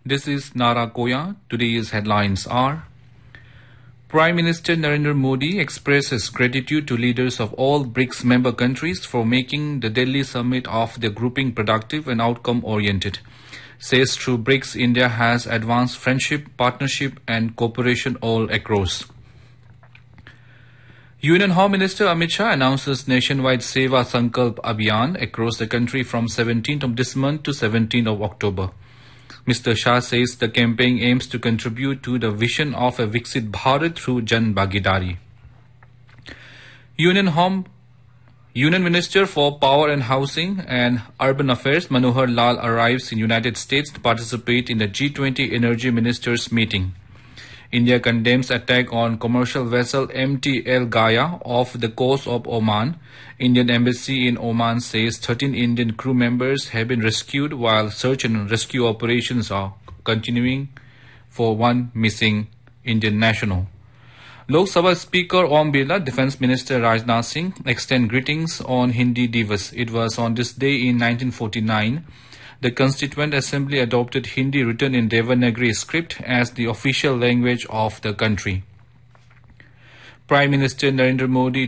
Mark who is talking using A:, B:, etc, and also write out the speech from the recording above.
A: This is Nara Koya. Today's headlines are: Prime Minister Narendra Modi expresses gratitude to leaders of all BRICS member countries for making the Delhi summit of their grouping productive and outcome-oriented. Says through BRICS, India has advanced friendship, partnership and cooperation all across. Union Home Minister Amit Shah announces nationwide Seva Sankalp Abhiyan across the country from 17th of this month to 17th of October. Mr. Shah says the campaign aims to contribute to the vision of a Viksit Bharat through Jan Bhagidari. Union Minister for Power and Housing and Urban Affairs Manohar Lal arrives in United States to participate in the G20 Energy Ministers meeting. India condemns attack on commercial vessel MT El Gaya off the coast of Oman. Indian embassy in Oman says 13 Indian crew members have been rescued while search and rescue operations are continuing for one missing Indian national. Lok Sabha Speaker Om Birla, Defence Minister Rajnath Singh extend greetings on Hindi Divas. It was on this day in 1949 the Constituent Assembly adopted Hindi written in Devanagari script as the official language of the country. Prime Minister Narendra Modi